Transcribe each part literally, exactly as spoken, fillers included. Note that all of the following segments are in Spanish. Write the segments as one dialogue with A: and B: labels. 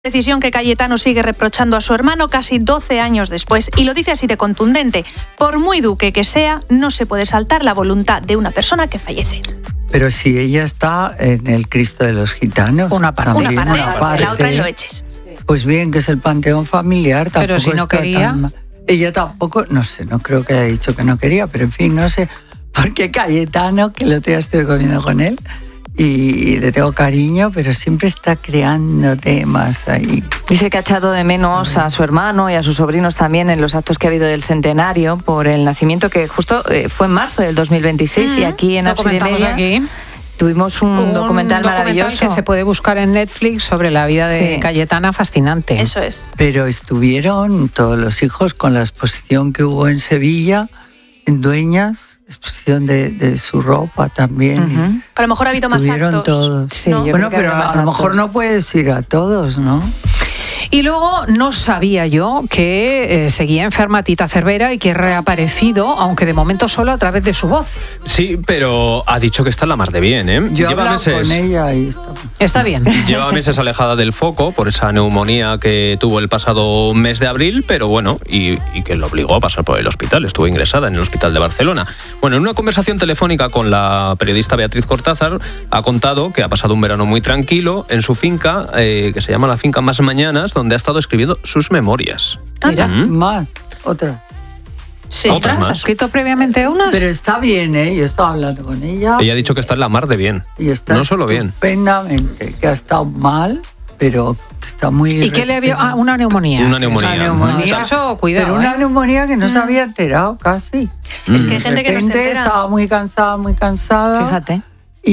A: Decisión que Cayetano sigue reprochando a su hermano casi doce años después, y lo dice así de contundente: por muy duque que sea, no se puede saltar la voluntad de una persona que fallece.
B: Pero si ella está en el Cristo de los Gitanos,
C: una parte,
B: también
A: una parte,
B: una parte,
A: la otra en Loeches.
B: Pues bien, que es el panteón familiar.
C: Pero si no quería.
B: Tan... Ella tampoco, no sé, no creo que haya dicho que no quería, pero en fin, no sé. Porque Cayetano, que el otro día estuve comiendo con él, y le tengo cariño, pero siempre está creando temas ahí.
D: Dice que ha echado de menos a su hermano y a sus sobrinos también en los actos que ha habido del centenario por el nacimiento, que justo eh, fue en marzo del dos mil veintiséis, mm, y aquí en Ábside Media aquí tuvimos un, un documental, documental maravilloso
C: que se puede buscar en Netflix sobre la vida de sí. Cayetana, fascinante.
A: Eso es.
B: Pero estuvieron todos los hijos con la exposición que hubo en Sevilla, en Dueñas, exposición de, de su ropa también.
A: Uh-huh. A lo mejor ha habido más actos.
B: Todos.
D: Sí,
A: ¿no?
D: yo
B: bueno,
D: creo que
B: pero a lo mejor no puedes ir a todos, ¿no?
C: Y luego no sabía yo que eh, seguía enferma Tita Cervera y que ha reaparecido, aunque de momento solo a través de su voz.
E: Sí, pero ha dicho que está en la mar de bien, ¿eh?
B: Yo
E: Lleva
B: he
E: meses,
B: con ella y está...
C: Está bien.
E: Lleva meses alejada del foco por esa neumonía que tuvo el pasado mes de abril, pero bueno, y, y que lo obligó a pasar por el hospital. Estuvo ingresada en el hospital de Barcelona. Bueno, en una conversación telefónica con la periodista Beatriz Cortázar, ha contado que ha pasado un verano muy tranquilo en su finca, eh, que se llama la finca Más Mañanas, donde ha estado escribiendo sus memorias.
B: Mira, ¿Mm? más, otra.
C: Sí. ¿Otras más? ¿Has escrito previamente unas?
B: Pero está bien, ¿eh? Yo estaba hablando con ella.
E: Ella ha dicho que está en la mar de bien.
B: Y está
E: no solo bien.
B: Estupendamente, que ha estado mal, pero que está muy...
C: ¿Y qué le había? Ah, una neumonía.
E: Una neumonía.
B: Una neumonía.
C: No, eso, cuidado.
B: Pero una
C: ¿eh?
B: neumonía que no se había enterado casi.
A: Es que hay gente que no se entera.
B: Estaba muy cansada, muy cansada.
D: Fíjate.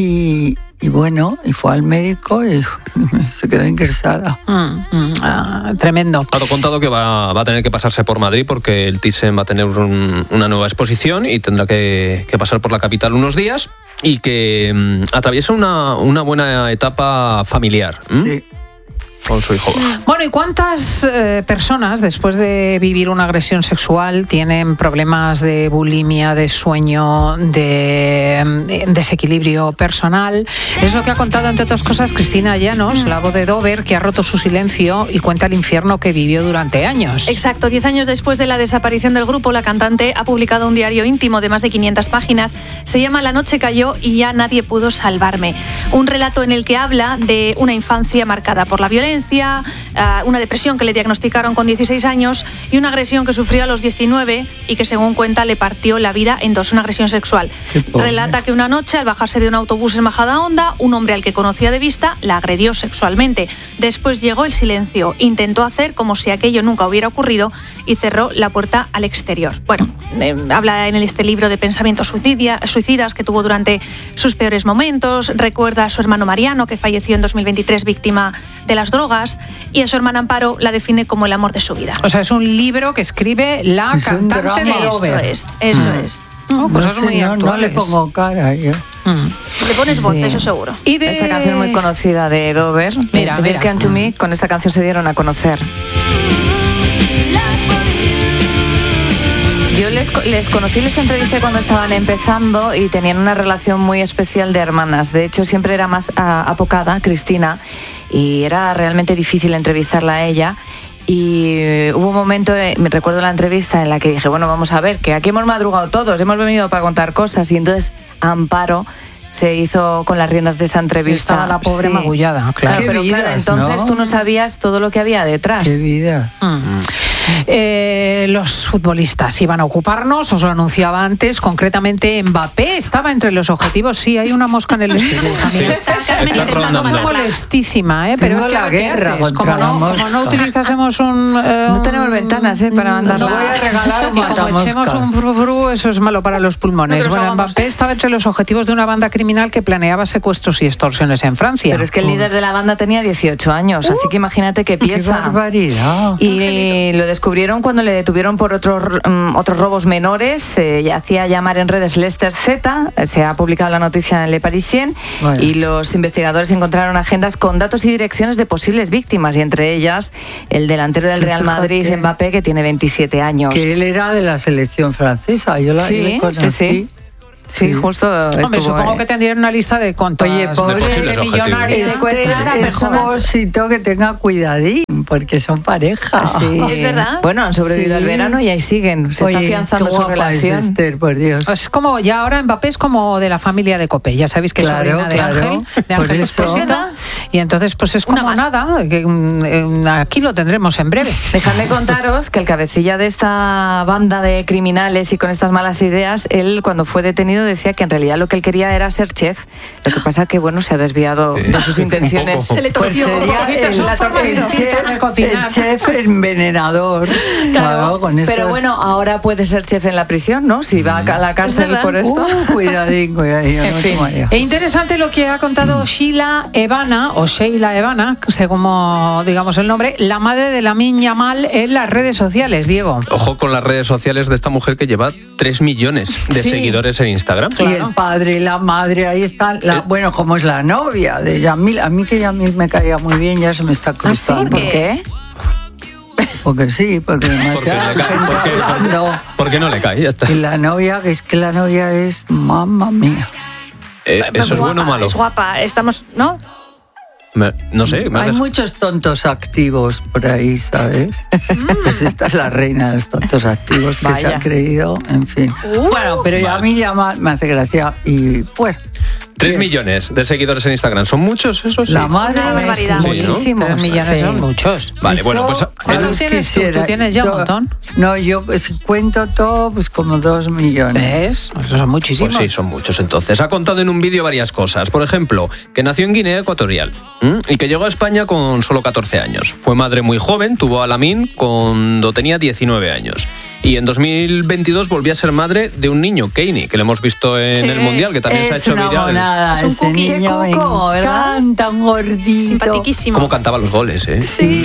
B: Y, y bueno, y fue al médico y se quedó ingresada.
C: Mm, mm, ah, tremendo.
E: Ha contado que va, va a tener que pasarse por Madrid porque el Thyssen va a tener un, una nueva exposición y tendrá que, que pasar por la capital unos días, y que mm, atraviesa una, una buena etapa familiar. ¿Mm?
B: Sí.
E: Con su hijo.
C: Bueno, ¿y cuántas eh, personas después de vivir una agresión sexual tienen problemas de bulimia, de sueño, de eh, desequilibrio personal? Es lo que ha contado, entre otras cosas, Cristina Llanos, la voz de Dover, que ha roto su silencio y cuenta el infierno que vivió durante años.
A: Exacto, diez años después de la desaparición del grupo, la cantante ha publicado un diario íntimo de más de quinientas páginas. Se llama La noche cayó y ya nadie pudo salvarme. Un relato en el que habla de una infancia marcada por la violencia, una depresión que le diagnosticaron con dieciséis años y una agresión que sufrió a los diecinueve y que, según cuenta, le partió la vida en dos, una agresión sexual. Relata que una noche, al bajarse de un autobús en Majadahonda, un hombre al que conocía de vista la agredió sexualmente. Después llegó el silencio, intentó hacer como si aquello nunca hubiera ocurrido y cerró la puerta al exterior. Bueno, eh, habla en este libro de pensamientos suicidia, suicidas que tuvo durante sus peores momentos, recuerda a su hermano Mariano, que falleció en dos mil veintitrés víctima de las drogas, y a su hermana Amparo la define como el amor de su vida.
C: O sea, es un libro que escribe la
B: es
C: cantante de Dover.
A: Eso es, eso mm. es.
C: Oh, pues
B: no, sé,
C: muy
B: no, no le pongo cara yo.
A: Mm. Le pones voz, sí. Eso seguro.
D: Y de... Esta canción muy conocida de Dover,
C: mira,
D: de
C: mira.
D: Come to Me, con esta canción se dieron a conocer. Yo les, les conocí, les entrevisté cuando estaban empezando y tenían una relación muy especial de hermanas. De hecho, siempre era más a, apocada, Cristina, y era realmente difícil entrevistarla a ella. Y hubo un momento, me recuerdo la entrevista en la que dije, bueno, vamos a ver, que aquí hemos madrugado todos, hemos venido para contar cosas. Y entonces Amparo se hizo con las riendas de esa entrevista.
C: Estaba la pobre
D: sí.
C: magullada, claro.
B: Qué
D: Pero
B: vidas,
D: claro, entonces
B: ¿no?
D: tú no sabías todo lo que había detrás.
B: Qué vidas.
C: Mm. Eh, los futbolistas iban a ocuparnos, os lo anunciaba antes, concretamente Mbappé estaba entre los objetivos. Sí, hay una mosca en el estudio.
E: Sí, está
C: Está molestísima, ¿eh? Pero
B: Tengo
C: es que
B: la
C: ¿qué
B: guerra
C: haces?
B: contra
C: Como no,
B: la
C: como no
B: mosca.
C: utilizásemos un... Eh,
D: No tenemos ventanas, ¿eh? Para mandarla.
B: Os voy a regalar un
C: y como echemos
B: matamoscas.
C: un frufru, eso es malo para los pulmones.
A: No, pero
C: Bueno,
A: vamos.
C: Mbappé estaba entre los objetivos de una banda criminal que planeaba secuestros y extorsiones en Francia.
D: Pero es que el líder de la banda tenía dieciocho años, así que imagínate qué
B: Qué
D: pieza.
B: barbaridad.
D: Y lo descubrieron cuando le detuvieron por otros, um, otros robos menores. Se hacía llamar en redes Lester Z. Se ha publicado la noticia en Le Parisien.
B: Bueno.
D: Y los investigadores encontraron agendas con datos y direcciones de posibles víctimas, y entre ellas el delantero del
B: Tú
D: Real
B: fíjate.
D: Madrid, Mbappé, que tiene veintisiete años.
B: Que él era de la selección francesa. Yo la
D: Sí,
B: le conocí.
D: sí, sí. Sí, justo.
C: Hombre, supongo
D: ahí.
C: que tendrían una lista de cuántos
B: Oye, pobre
C: de
E: de
C: millonarios secuestrar a personas.
B: Esposito que tenga cuidadín, porque son pareja.
D: Sí.
A: ¿Es verdad?
D: Bueno, han sobrevivido
B: Sí.
D: al verano y ahí siguen. Se está
B: Oye,
D: afianzando
B: qué
D: su
B: guapa
D: relación.
B: es Esther, por Dios.
C: Es como, ya ahora Mbappé es como de la familia de Copé, ya sabéis que es
B: Claro,
C: sobrina de
B: claro.
C: Ángel, de
B: Por
C: Ángel
B: eso.
C: Expósito, y entonces pues es
A: Una
C: como
A: más.
C: nada, que mm, eh, aquí lo tendremos en breve.
D: Dejadme contaros que el cabecilla de esta banda de criminales y con estas malas ideas, él cuando fue detenido decía que en realidad lo que él quería era ser chef. Lo que pasa que, bueno, se ha desviado
E: Sí.
D: de sus
E: Un
D: intenciones.
E: poco.
A: Se le
B: Pues
A: torció.
B: sería
C: poquito,
B: el,
C: son
B: el
C: formas distintas de
B: chef,
C: cocinar.
B: el chef envenenador. Claro, con esos...
D: Pero bueno, ahora puede ser chef en la prisión, ¿no? Si va a la cárcel
A: verdad.
D: por esto.
B: Uh, cuidadín, cuidadín.
C: En
B: no
C: fin,
B: te mareas.
C: es interesante lo que ha contado Sheila Evana, o Sheila Evana, según como, digamos el nombre, la madre de Lamine Yamal en las redes sociales, Diego.
E: Ojo con las redes sociales de esta mujer que lleva tres millones de
C: Sí.
E: seguidores en Instagram.
B: Y el padre y la madre, ahí están. La,
E: Eh.
B: bueno, como es la novia de Yamil. A mí que Yamil me caía muy bien, ya se me está cruzando.
D: ¿Por qué?
B: Porque sí, porque
E: Porque,
B: demasiada
E: le cae-
B: gente
E: porque-
B: hablando.
E: porque no le cae, ya está.
B: Y la novia, que es que la novia es mamma mía.
E: Eh, ¿Eso es bueno o malo?
A: Es guapa. Estamos, ¿no?
E: Me- no sé. me has
B: Hay
E: dejado-
B: muchos tontos activos por ahí, ¿sabes? Pues esta es la reina de los tontos activos que se
D: Vaya.
B: ha creído, en fin. bueno, pero ya a mí llama, me hace gracia y pues
E: Tres
B: bien.
E: millones de seguidores en Instagram. ¿Son muchos eso? Sí.
B: La madre
A: Una barbaridad.
E: Sí, ¿no?
D: Muchísimos.
C: Tres millones
D: sí.
C: son muchos.
E: Vale, bueno, pues...
C: ¿Cuántos
B: Os
C: tienes tú?
B: quisiera-
C: ¿Tú tienes ya un
B: yo-
C: montón?
B: No, yo pues, cuento todo, pues como dos millones.
C: ¿Ves? Eso son muchísimos.
E: Pues sí, son muchos entonces. Ha contado en un vídeo varias cosas. Por ejemplo, que nació en Guinea Ecuatorial, ¿m? Y que llegó a España con solo catorce años. Fue madre muy joven, tuvo a Lamine cuando tenía diecinueve años. Y en dos mil veintidós volvió a ser madre de un niño, Keini, que lo hemos visto en
A: Sí.
E: el Mundial, que también se ha
B: Es
E: hecho
B: una
E: viral.
B: monada,
A: Es un
B: ese
A: cookie.
B: niño
D: Qué cuco,
B: me
D: ¿verdad?
B: encanta, un gordito.
A: Simpatiquísimo.
E: Cómo cantaba los goles, ¿eh?
A: Sí.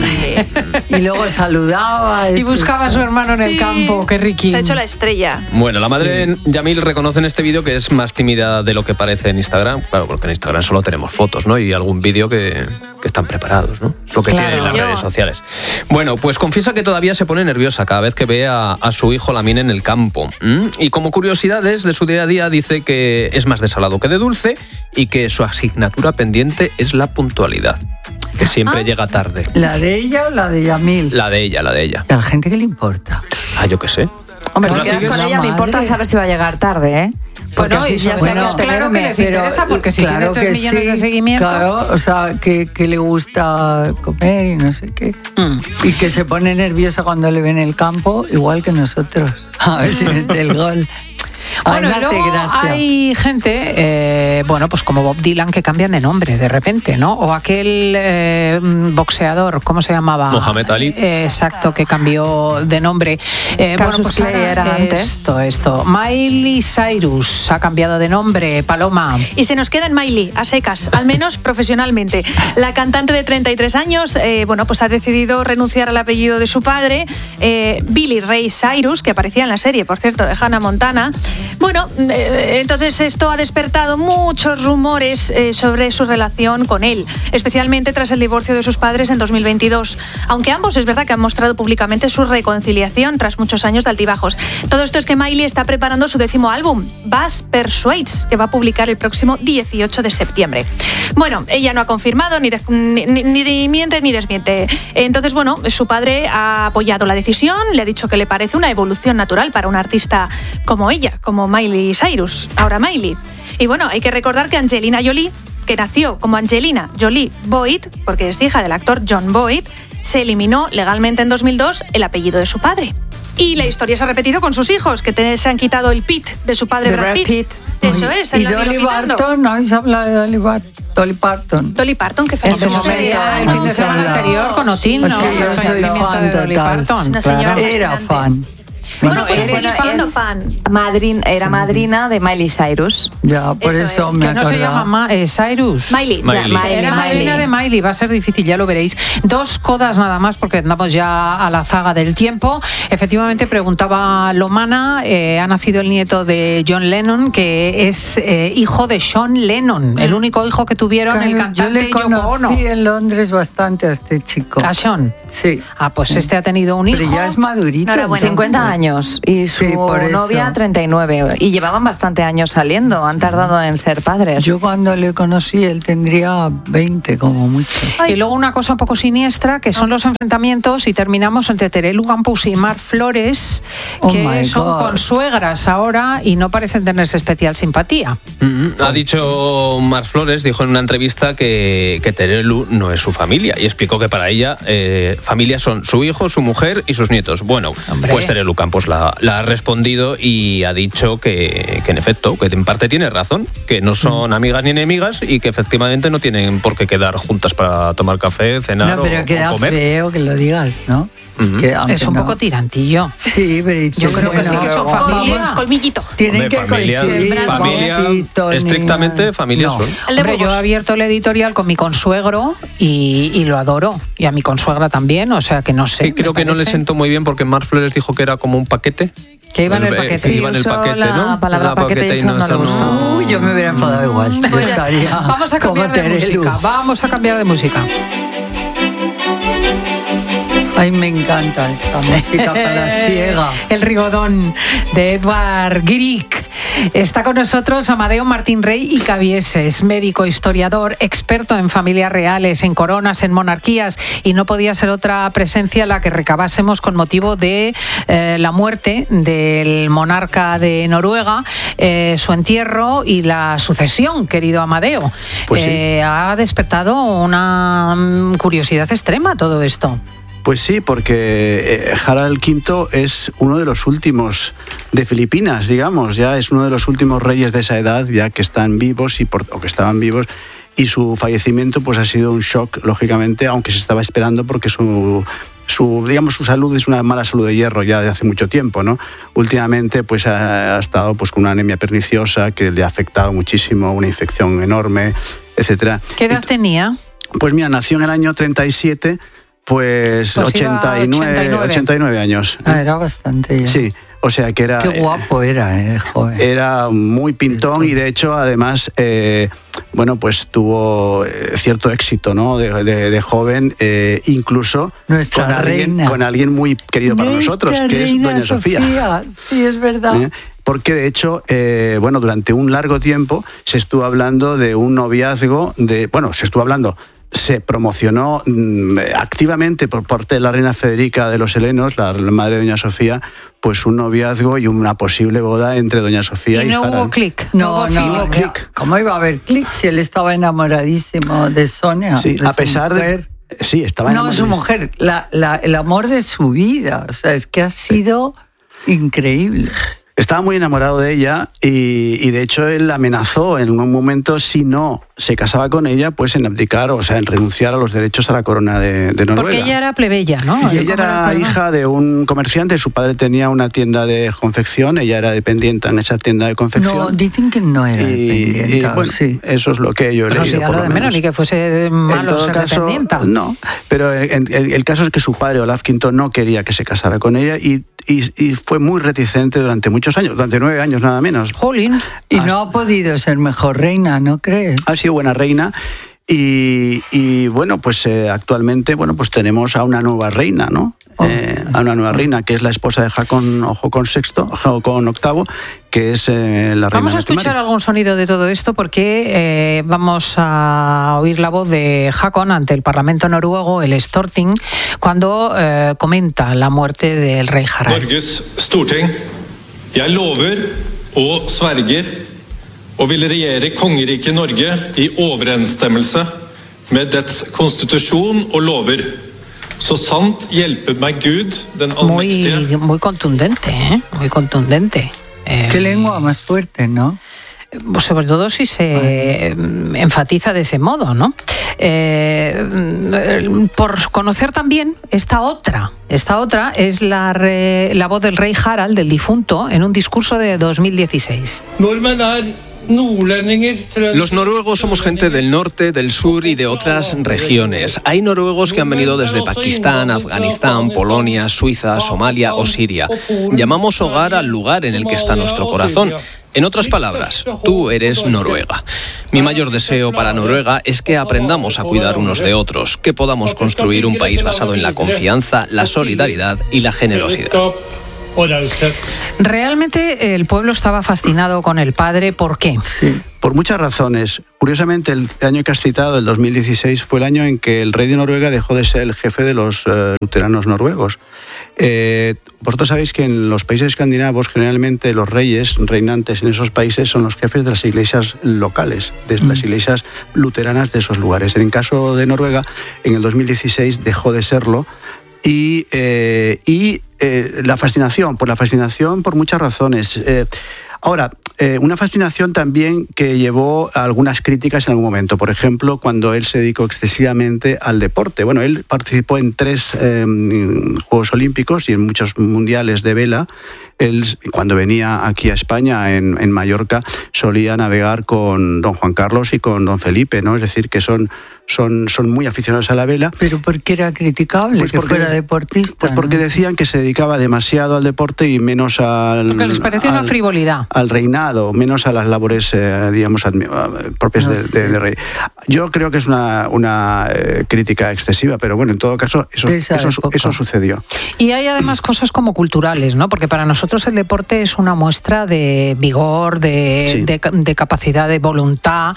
B: Y luego saludaba.
C: Y
B: este-
C: buscaba a su hermano en el
A: Sí.
C: campo, qué riquín.
A: Se ha hecho la estrella.
E: Bueno, la madre Yamil reconoce en este vídeo que es más tímida de lo que parece en Instagram. Claro, porque en Instagram solo tenemos fotos, ¿no? Y algún vídeo que, que están preparados, ¿no? Es lo que
D: Claro.
E: tienen las
A: Yo-
E: redes sociales. Bueno, pues confiesa que todavía se pone nerviosa cada vez que ve a, a su hijo Lamine en el campo. ¿m? Y como curiosidades de su día a día dice que es más de salado que de dulce y que su asignatura pendiente es la puntualidad. Que siempre
A: Ah.
E: llega tarde.
B: ¿La de ella o la de Yamil?
E: La de ella, la de ella.
B: A la gente que le importa.
E: Ah, yo qué sé.
D: Hombre,
E: ¿Tú
D: si
E: la
D: quedas
E: sigues?
D: con
B: La
D: ella, me importa
B: madre.
D: saber si va a llegar tarde, ¿eh? Porque
C: Bueno,
D: así
C: y
D: ya
C: sobre
D: sabemos
C: todo, claro que les
D: tenerme.
C: interesa, porque si tiene tres millones de seguimiento.
B: Claro, o sea, que, que le gusta comer y no sé qué.
C: Mm.
B: Y que se pone nerviosa cuando le ven el campo, igual que nosotros. A ver si mete el gol. Ay,
C: Bueno,
B: me
C: y
B: hace
C: luego
B: gracia.
C: hay gente, eh, bueno, pues como Bob Dylan, que cambian de nombre de repente, ¿no? O aquel eh, boxeador, ¿cómo se llamaba?
E: Mohamed Ali.
C: Eh, exacto, que cambió de nombre. Eh,
D: Cassius Clay
C: ahora
D: era antes.
C: Esto, esto. Miley Cyrus ha cambiado de nombre, Paloma.
A: Y se nos queda en Miley, a secas, al menos profesionalmente. La cantante de treinta y tres años, eh, bueno, pues ha decidido renunciar al apellido de su padre, eh, Billy Ray Cyrus, que aparecía en la serie, por cierto, de Hannah Montana. Bueno, eh, entonces esto ha despertado muchos rumores eh, sobre su relación con él, especialmente tras el divorcio de sus padres en dos mil veintidós. Aunque ambos es verdad que han mostrado públicamente su reconciliación tras muchos años de altibajos. Todo esto es que Miley está preparando su décimo álbum, Bass Persuades, que va a publicar el próximo dieciocho de septiembre. Bueno, ella no ha confirmado, ni, de- ni, ni- ni miente ni desmiente. Entonces, bueno, su padre ha apoyado la decisión, le ha dicho que le parece una evolución natural para una artista como ella, como Miley Cyrus, ahora Miley. Y bueno, hay que recordar que Angelina Jolie, que nació como Angelina Jolie Boyd, porque es hija del actor John Boyd, se eliminó legalmente en dos mil dos el apellido de su padre. Y la historia se ha repetido con sus hijos, que te- se han quitado el Pitt de su padre
D: De
A: Brad
D: Brad
A: Pitt.
D: Pitt.
A: Eso es,
B: ¿Y
A: se lo han
B: Dolly
A: ido quitando.
B: Parton? ¿No habéis hablado de Dolly, Bar- Dolly Parton?
A: Dolly Parton, que
C: En
A: falleció
C: su
D: momento,
C: momento, el
B: no
C: fin de
B: se
C: semana
B: habla.
C: anterior con Otín,
B: Es
C: ¿no?
B: que yo
C: El
B: soy
C: fallecimiento
B: fan
C: de Dolly
B: total.
C: Parton,
A: Una
C: claro.
A: señora
B: Era
A: fascinante.
B: fan.
A: Bueno,
B: Me
A: pues
B: acuerdo.
A: es fan,
D: es
A: fan.
D: madrin- era madrina de Miley Cyrus.
B: Ya, por
A: Eso
B: eso,
A: es,
B: me
C: Que no se
B: acordaba.
C: llama Ma- eh, Cyrus.
A: Miley.
E: Miley.
D: Ya,
C: Era madrina de Miley, va a ser difícil, ya lo veréis. Dos codas nada más, porque andamos ya a la zaga del tiempo. Efectivamente, preguntaba Lomana, eh, ha nacido el nieto de John Lennon, que es eh, hijo de Sean Lennon, el único hijo que tuvieron el
B: Claro, yo
C: cantante
B: le
C: Yoko Ono.
B: conocí en Londres bastante a este chico.
C: A Sean.
B: Sí.
C: Ah, pues este ha tenido un hijo.
B: Pero ya es madurito.
A: Enhorabuena.
D: cincuenta años. años y su
B: Sí, por eso.
D: novia treinta y nueve. Y llevaban bastante años saliendo, han tardado en ser padres.
B: Yo cuando le conocí, él tendría veinte como mucho.
C: Y luego una cosa un poco siniestra, que son los enfrentamientos, y terminamos entre Terelu Campos y Mar Flores,
B: Oh
C: que
B: my
C: son
B: God.
C: consuegras ahora y no parecen tenerse especial simpatía.
E: Mm-hmm. Ha dicho Mar Flores, dijo en una entrevista que, que Terelu no es su familia y explicó que para ella eh, familia son su hijo, su mujer y sus nietos. Bueno,
C: Hombre.
E: pues Terelu Campos la, la ha respondido y ha dicho que, que en efecto, que en parte tiene razón, que no son amigas ni enemigas y que efectivamente no tienen por qué quedar juntas para tomar café, cenar
B: No, pero
E: o,
B: queda
E: o comer.
B: feo que lo digas, ¿no?
E: Ujú.
B: Que, aunque
C: Es un
B: no-
C: poco tirantillo.
B: Sí, pero dices,
C: Yo creo que sí que son
B: vamos,
C: familia.
A: Colmillito.
B: Tienen
E: Hombre,
B: que
E: familia,
B: coincidir.
E: familia,
B: Juancito, ni-
E: estrictamente familia
B: No.
E: son.
A: El de
C: Hombre, yo he
A: Burgos.
C: abierto el editorial con mi consuegro y, y lo adoro. Y a mi consuegra también, o sea que no sé.
E: Sí, creo
C: me
E: que no le
C: parece
E: sentó muy bien porque Mar Flores dijo que era como un paquete.
C: Que iba en el
E: Eh,
C: paquete.
E: que
D: Sí,
E: iba en el
D: usó
E: paquete,
D: la
E: ¿no?
D: palabra
E: La
D: paquete y eso no le
E: esa
D: gustó.
B: Uy, yo me hubiera enfadado igual. Yo estaría
C: Vamos a
B: como
C: cambiar de
B: Terelu.
C: música. Vamos a cambiar de música.
B: Ay, me encanta esta música para ciega.
C: El Rigodón de Edward Grieg. Está con nosotros Amadeo Martín Rey y Cabieses, médico, historiador, experto en familias reales, en coronas, en monarquías, y no podía ser otra presencia la que recabásemos con motivo de eh, la muerte del monarca de Noruega, eh, su entierro y la sucesión, querido Amadeo.
F: Pues sí.
C: Eh, ha despertado una mm, curiosidad extrema todo esto.
F: Pues sí, porque eh, Harald quinto es uno de los últimos de Filipinas, digamos, ya es uno de los últimos reyes de esa edad, ya que están vivos y por, o que estaban vivos, y su fallecimiento pues ha sido un shock, lógicamente, aunque se estaba esperando porque su su digamos su salud es una mala salud de hierro ya de hace mucho tiempo, ¿no? Últimamente pues ha, ha estado pues con una anemia perniciosa que le ha afectado muchísimo, una infección enorme, etcétera.
C: ¿Qué edad tenía?
F: Pues mira, nació en el año treinta y siete. Pues,
C: Pues iba
F: ochenta y nueve,
C: ochenta y nueve.
F: ochenta y nueve años.
B: Ah, era bastante ya.
F: Sí, o sea que era...
B: Qué guapo era, eh, joven.
F: Era muy pintón y de hecho además, eh, bueno, pues tuvo eh, cierto éxito, ¿no? De, de- de joven, eh, incluso
B: Nuestra
F: con alguien,
B: reina.
F: con alguien muy querido para
B: Nuestra
F: nosotros, que es
B: reina
F: Doña Sofía.
B: Sí, es verdad.
F: ¿Eh? Porque de hecho, eh, bueno, durante un largo tiempo se estuvo hablando de un noviazgo, de, bueno, se estuvo hablando, se promocionó mm, activamente por parte de la reina Federica de los Helenos, la, la madre de Doña Sofía, pues un noviazgo y una posible boda entre Doña Sofía y,
C: Y no
F: Harald.
C: hubo clic.
B: No,
C: hubo
B: no,
C: feeling.
B: no.
F: clic.
B: ¿Cómo iba a haber clic si él estaba enamoradísimo de Sonia?
F: Sí,
B: de
F: a
B: su
F: pesar
B: mujer?
F: de... Sí, estaba
B: No,
F: enamorado.
B: su mujer, la, la- el amor de su vida. O sea, es que ha sido increíble.
F: Estaba muy enamorado de ella y, y de hecho él amenazó en un momento, si no se casaba con ella, pues en abdicar, o sea, en renunciar a los derechos a la corona de, de Noruega.
C: Porque ella era plebeya, ¿no?
F: Y ella era hija de un comerciante, su padre tenía una tienda de confección, ella era dependiente en esa tienda de confección.
B: No, dicen que no era
F: y, y,
B: dependiente.
F: bueno,
B: sí.
F: eso es lo que yo he
C: Pero
F: leído.
C: sí, a
F: por
C: lo
F: lo
C: de menos,
F: menos.
C: ni que fuese malo
F: En todo
C: ser
F: caso,
C: dependienta.
F: no, pero en- en- el caso es que su padre, Olaf quinto, no quería que se casara con ella y, y, y fue muy reticente durante muchos años, durante nueve años nada menos.
C: Jolín.
B: Y no ha podido ser mejor reina, ¿no crees?
F: Ha sido buena reina y, y, bueno, pues eh, actualmente bueno, pues tenemos a una nueva reina, ¿no?
B: Oh.
F: Eh, a una nueva reina que es la esposa de Jacón, o Jocón sexto, Jocón octavo, que es eh, la reina.
C: Vamos a escuchar
F: Mari.
C: algún sonido de todo esto porque eh, vamos a oír la voz de Jacón ante el Parlamento noruego, el Storting, cuando eh, comenta la muerte del rey Harald.
G: Norges Storting, jeg lover og sverger og vil regjere kongeriket Norge i overensstemmelse med dets konstitusjon og lover. Så sant hjelpe meg Gud, den allmektige.
C: Muy, muy contundente, ¿eh? Muy contundente. Eh,
B: Qué lengua más fuerte, ¿no?
C: sobre todo si se mm, enfatiza de ese modo, ¿no? Eh, por conocer también esta otra, esta otra es la, re- la voz del rey Harald, del difunto, en un discurso de dos mil dieciséis.
E: Los noruegos somos gente del norte, del sur y de otras regiones. Hay noruegos que han venido desde Pakistán, Afganistán, Polonia, Suiza, Somalia o Siria. Llamamos hogar al lugar en el que está nuestro corazón. En otras palabras, tú eres Noruega. Mi mayor deseo para Noruega es que aprendamos a cuidar unos de otros, que podamos construir un país basado en la confianza, la solidaridad y la generosidad.
C: Realmente el pueblo estaba fascinado con el padre, ¿por qué?
B: Sí.
F: Por muchas razones. Curiosamente, el año que has citado, el dos mil dieciséis, fue el año en que el rey de Noruega dejó de ser el jefe de los eh, luteranos noruegos. Eh, vosotros sabéis que en los países escandinavos, generalmente los reyes reinantes en esos países son los jefes de las iglesias locales, de las iglesias luteranas de esos lugares. En el caso de Noruega, en el dos mil dieciséis dejó de serlo. Y, eh, y eh, la fascinación, por la fascinación por muchas razones. Eh, ahora, eh, una fascinación también que llevó a algunas críticas en algún momento. Por ejemplo, cuando él se dedicó excesivamente al deporte. Bueno, él participó en tres eh, Juegos Olímpicos y en muchos mundiales de vela. Él, cuando venía aquí a España, en, en Mallorca, solía navegar con don Juan Carlos y con don Felipe, ¿no? Es decir, que son... Son, son muy aficionados a la vela.
B: ¿Pero por qué era criticable
F: pues
B: que
F: porque,
B: fuera deportista?
F: Pues porque
B: ¿no?
F: decían que se dedicaba demasiado al deporte y menos al...
C: Porque les parecía
F: al,
C: una frivolidad.
F: Al reinado, menos a las labores, eh, digamos, propias no de, de, de rey. Yo creo que es una, una eh, crítica excesiva, pero bueno, en todo caso, eso, eso, eso sucedió.
C: Y hay además cosas como culturales, ¿no? Porque para nosotros el deporte es una muestra de vigor, de, sí. de, de capacidad de voluntad,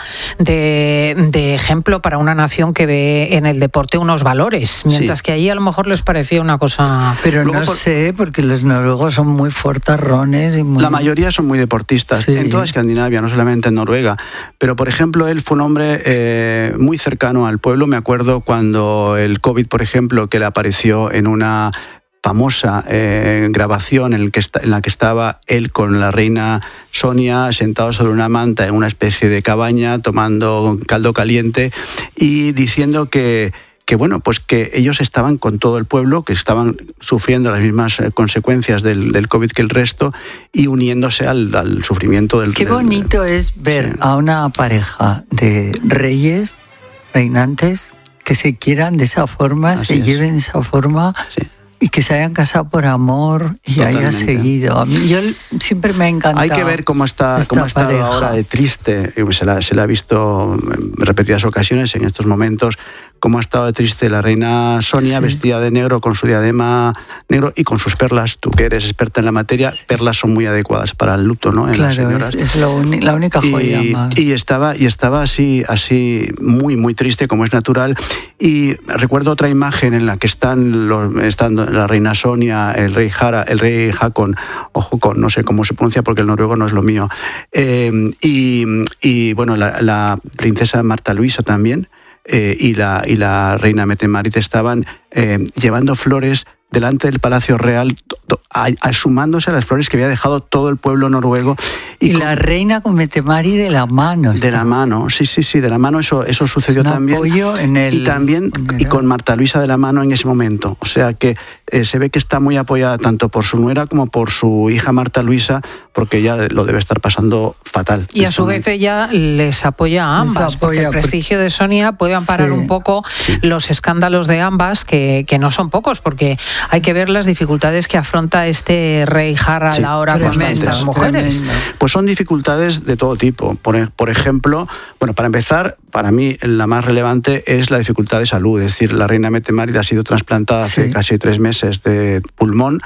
C: de, de ejemplo para una nación que ve en el deporte unos valores, mientras sí. que allí a lo mejor les parecía una cosa...
B: Pero Luego, no por... sé, porque los noruegos son muy fortarrones y muy...
F: La mayoría son muy deportistas, sí. en toda Escandinavia, no solamente en Noruega. Pero, por ejemplo, él fue un hombre eh, muy cercano al pueblo. Me acuerdo cuando el COVID, por ejemplo, que le apareció en una... famosa eh, grabación en, el que está, en la que estaba él con la reina Sonia sentado sobre una manta en una especie de cabaña tomando caldo caliente y diciendo que, que bueno, pues que ellos estaban con todo el pueblo, que estaban sufriendo las mismas consecuencias del, del COVID que el resto y uniéndose al, al sufrimiento del...
B: Qué
F: del,
B: bonito del, es ver sí. a una pareja de reyes, reinantes, que se quieran de esa forma, Así se es. lleven de esa forma... Sí. Y que se hayan casado por amor y Totalmente. haya seguido. A mí yo siempre me ha encantado.
F: Hay que ver cómo está, cómo ha estado pareja. ahora de triste. Se la, se la ha visto en repetidas ocasiones en estos momentos. Cómo ha estado de triste la reina Sonia, sí. vestida de negro, con su diadema negro y con sus perlas. Tú que eres experta en la materia, sí. perlas son muy adecuadas para el luto, ¿no? En
B: claro, es, es lo uni- la única joya
F: y,
B: más.
F: Y estaba, y estaba así, así muy, muy triste, como es natural. Y recuerdo otra imagen en la que están, los, están la reina Sonia, el rey Jara, el rey Hakon, o Hakon, no sé cómo se pronuncia porque el noruego no es lo mío. Eh, y, y bueno, la, la princesa Marta Luisa también. Eh, y, la, y la reina Mette-Marit estaban eh, llevando flores delante del Palacio Real, to, to, a, a, sumándose a las flores que había dejado todo el pueblo noruego.
B: Y, y con,
F: la
B: reina con Mette-Marit de la mano.
F: De la mano, sí, sí, sí, de la mano, eso, eso sucedió también.
B: En el,
F: y también
B: el...
F: y con Marta Luisa de la mano en ese momento. O sea que eh, se ve que está muy apoyada tanto por su nuera como por su hija Marta Luisa, porque ella lo debe estar pasando fatal.
C: Y a su vez ella les apoya a ambas, apoya, porque el prestigio de Sonia puede amparar sí, un poco sí. los escándalos de ambas, que, que no son pocos, porque hay que ver las dificultades que afronta este rey Harald sí, ahora con estas mujeres.
F: Tremendo. Pues son dificultades de todo tipo. Por, por ejemplo, bueno, para empezar, para mí la más relevante es la dificultad de salud. Es decir, la reina Mette-Marit ha sido trasplantada sí. hace casi tres meses de pulmón.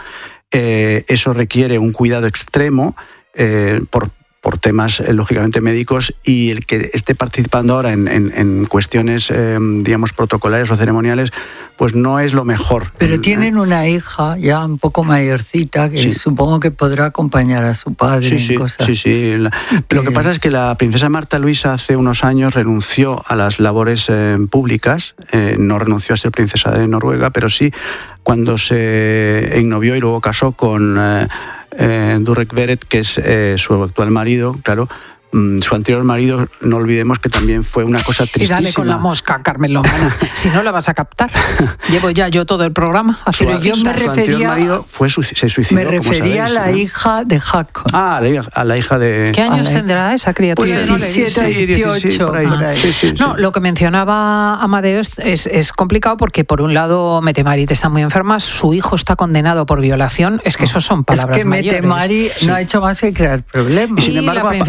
F: Eh, eso requiere un cuidado extremo eh, por por temas, eh, lógicamente, médicos, y el que esté participando ahora en, en, en cuestiones, eh, digamos, protocolares o ceremoniales, pues no es lo mejor.
B: Pero tienen una hija ya un poco mayorcita que sí. supongo que podrá acompañar a su padre
F: sí,
B: en
F: sí,
B: cosas.
F: Sí, sí. La, lo que pasa es que la princesa Marta Luisa hace unos años renunció a las labores eh, públicas, eh, no renunció a ser princesa de Noruega, pero sí cuando se ennovió y luego casó con... Eh, Eh, Durek Verrett, que es eh, su actual marido, claro, mm, su anterior marido, no olvidemos que también fue una cosa tristísima.
C: Y dale con la mosca, Carmen Lomana, si no la vas a captar. Llevo ya yo todo el programa.
F: Su,
B: Pero yo me
F: su
B: refería,
F: anterior marido fue, se suicidó.
B: Me refería
F: sabéis,
B: a la
F: ¿no?
B: hija de Hakon.
F: Ah, a la, a la hija de...
C: ¿Qué años tendrá esa criatura?
B: Pues diecisiete, dieciocho. Por ahí.
C: Ah. Sí, sí, no, sí. Lo que mencionaba Amadeo es, es, es complicado porque, por un lado, Mette-Marit está muy enferma, su hijo está condenado por violación. Es que eso son palabras
B: mayores. Es que Mette-Marit
F: sí.
B: no ha hecho más que crear problemas.
F: Y sin embargo,
C: la princesa
F: ha, ha
C: Marta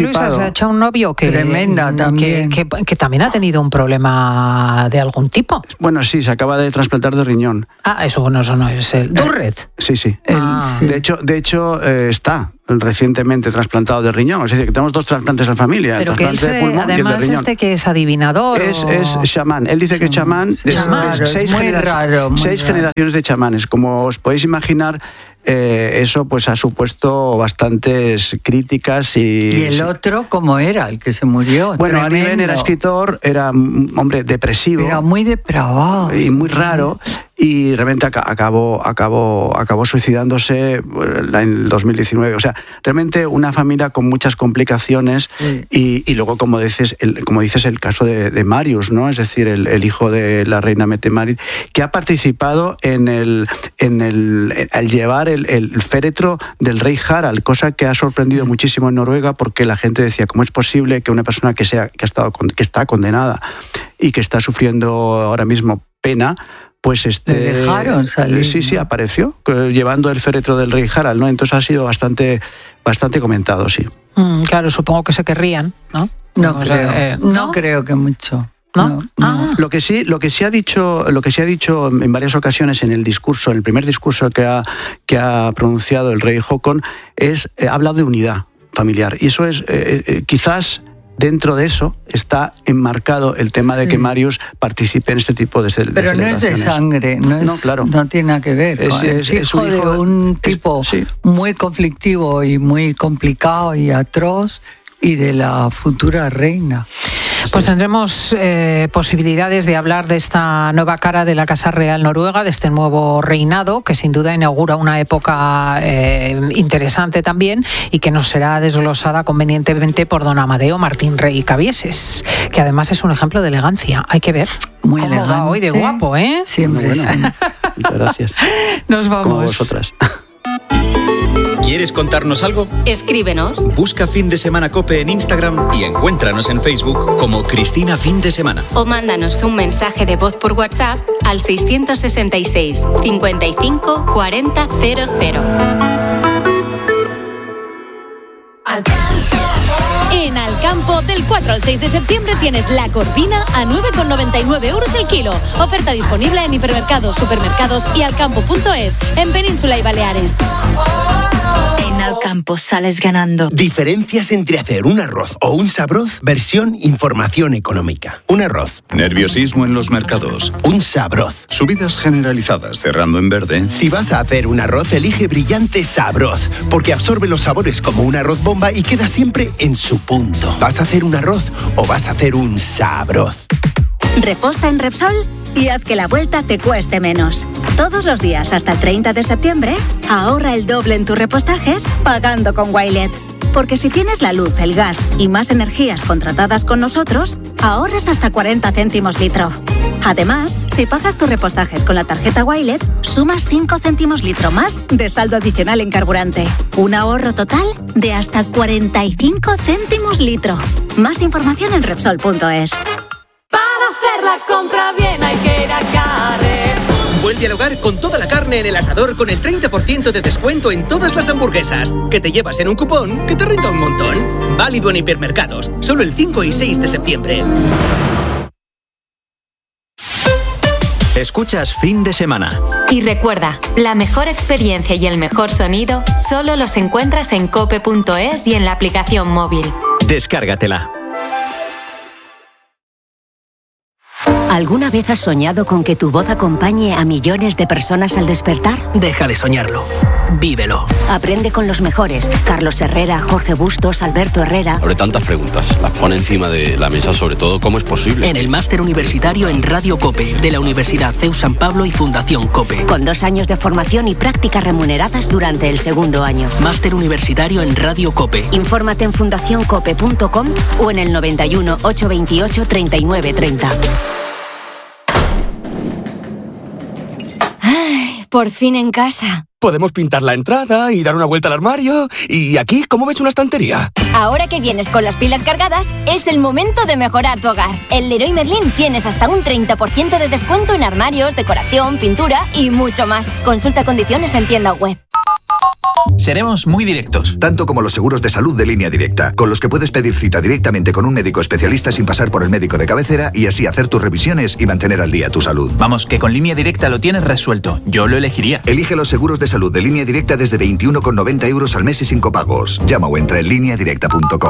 C: Luisa se ha hecho un novio que,
B: Tremenda también.
C: Que, que, que también ha tenido un problema de algún tipo.
F: Bueno, sí, se acaba de trasplantar de riñón.
C: Ah, eso, bueno, eso no es el... ¿Durret?
F: Eh, sí, sí.
C: Ah.
F: sí. De hecho, de hecho eh, está recientemente trasplantado de riñón. Es decir, que tenemos dos trasplantes en la familia.
C: Pero
F: el
C: que él
F: trasplante
C: se,
F: de pulmón y el de
C: además
F: riñón.
C: este que es adivinador.
F: Es,
C: o...
F: es chamán. Él dice que es chamán.
B: Sí,
F: es,
B: raro,
F: es
B: es
F: seis,
B: muy
F: genera-
B: raro, muy
F: seis
B: raro.
F: generaciones de chamanes. Como os podéis imaginar, eh, eso pues ha supuesto bastantes críticas y...
B: ¿Y el otro cómo era? El que se murió.
F: Bueno, Ari Ben
B: Tremendo.
F: era escritor, era un hombre depresivo.
B: Era muy depravado.
F: Y muy raro, y realmente aca- acabó, acabó, acabó suicidándose en el dos mil diecinueve. O sea, realmente una familia con muchas complicaciones.
B: Sí.
F: y, y luego, como dices, el, como dices, el caso de, de Marius, ¿no? Es decir, el, el hijo de la reina Mette-Marit, que ha participado en el, en el, al llevar el, el féretro del rey Harald, cosa que ha sorprendido muchísimo en Noruega, porque la gente decía, ¿cómo es posible que una persona que, sea, que, ha estado, con- que está condenada y que está sufriendo ahora mismo pena, pues este...
B: Le dejaron salir,
F: Sí, sí,
B: ¿no?
F: apareció, eh, llevando el féretro del rey Harald, ¿no? Entonces ha sido bastante, bastante comentado, sí.
C: Mm, claro, supongo que se querrían, ¿no?
B: No,
C: O
B: creo,
C: sea, eh,
B: no, creo que mucho.
C: ¿No?
B: No,
C: Ah.
F: Lo que sí, lo que sí ha dicho, lo que sí ha dicho en varias ocasiones en el discurso, en el primer discurso que ha, que ha pronunciado el rey Håkon, es eh, ha hablado de unidad familiar. Y eso es eh, eh, quizás dentro de eso está enmarcado el tema de
B: Sí.
F: que Marius participe en este tipo de, ce- de
B: Pero no es de
F: celebraciones.
B: sangre, no, es,
F: No, claro.
B: no tiene nada que ver.
F: Es-
B: con-
F: es-
B: es,
F: es
B: hijo
F: un
B: de
F: hijo-
B: un
F: es-
B: tipo
F: sí.
B: muy conflictivo y muy complicado y atroz, y de la futura reina.
C: Pues tendremos eh, posibilidades de hablar de esta nueva cara de la Casa Real Noruega, de este nuevo reinado, que sin duda inaugura una época eh, interesante también y que nos será desglosada convenientemente por don Amadeo Martín Rey Cabieses, que además es un ejemplo de elegancia. Hay que ver
B: Muy
C: cómo
B: elegante.
C: va hoy de guapo, ¿eh?
B: Siempre.
F: Bueno, bueno, muchas gracias.
C: Nos vamos.
F: Como vosotras.
H: ¿Quieres contarnos algo?
I: Escríbenos.
H: Busca Fin de Semana COPE en Instagram y encuéntranos en Facebook como Cristina Fin de Semana.
I: O mándanos un mensaje de voz por WhatsApp al seiscientos sesenta y seis, cincuenta y cinco, cuarenta, cero cero.
J: En Alcampo, del cuatro al seis de septiembre tienes la corvina a nueve con noventa y nueve euros el kilo. Oferta disponible en hipermercados, supermercados y alcampo punto es en Península y Baleares.
K: En Alcampo sales ganando.
L: Diferencias entre hacer un arroz o un sabroz, versión información económica. Un arroz.
M: Nerviosismo en los mercados.
L: Un sabroz.
M: Subidas generalizadas cerrando en verde.
L: Si vas a hacer un arroz, elige Brillante Sabroz, porque absorbe los sabores como un arroz bomba y queda siempre en su punto. ¿Vas a hacer un arroz o vas a hacer un sabroz?
K: Reposta en Repsol y haz que la vuelta te cueste menos. Todos los días hasta el treinta de septiembre, ahorra el doble en tus repostajes pagando con Wilet. Porque si tienes la luz, el gas y más energías contratadas con nosotros, ahorras hasta cuarenta céntimos litro. Además, si pagas tus repostajes con la tarjeta Wilet, sumas cinco céntimos litro más de saldo adicional en carburante. Un ahorro total de hasta cuarenta y cinco céntimos litro. Más información en Repsol punto es.
N: Para hacer la compra bien hay que ir a Carrefour.
O: Vuelve al hogar con toda la carne en el asador con el treinta por ciento de descuento en todas las hamburguesas, que te llevas en un cupón que te renta un montón. Válido en hipermercados, solo el cinco y seis de septiembre.
H: Escuchas Fin de Semana.
I: Y recuerda, la mejor experiencia y el mejor sonido solo los encuentras en cope punto es y en la aplicación móvil.
H: Descárgatela.
P: ¿Alguna vez has soñado con que tu voz acompañe a millones de personas al despertar?
Q: Deja de soñarlo. Vívelo.
P: Aprende con los mejores. Carlos Herrera, Jorge Bustos, Alberto Herrera.
R: Abre tantas preguntas, las pone encima de la mesa, sobre todo, ¿cómo es posible?
Q: En el máster universitario en Radio COPE, de la Universidad C E U San Pablo y Fundación COPE.
P: Con dos años de formación y prácticas remuneradas durante el segundo año.
Q: Máster universitario en Radio COPE.
P: Infórmate en fundación cope punto com o en el noventa y uno, ochocientos veintiocho, treinta y nueve treinta.
S: Por fin en casa.
T: Podemos pintar la entrada y dar una vuelta al armario. Y aquí, ¿cómo ves una estantería?
S: Ahora que vienes con las pilas cargadas, es el momento de mejorar tu hogar. En Leroy Merlin tienes hasta un treinta por ciento de descuento en armarios, decoración, pintura y mucho más. Consulta condiciones en tienda web.
U: Seremos muy directos.
V: Tanto como los seguros de salud de Línea Directa, con los que puedes pedir cita directamente con un médico especialista sin pasar por el médico de cabecera y así hacer tus revisiones y mantener al día tu salud.
U: Vamos, que con Línea Directa lo tienes resuelto. Yo lo elegiría.
V: Elige los seguros de salud de Línea Directa desde veintiuno con noventa euros al mes y sin copagos. Llama o entra en línea directa punto com.